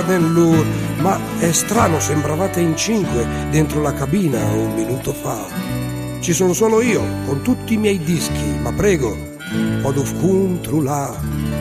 nell'ur, ma è strano, sembravate in 5 dentro la cabina un minuto fa. Ci sono solo io, con tutti i miei dischi, ma prego, odovcun trulà.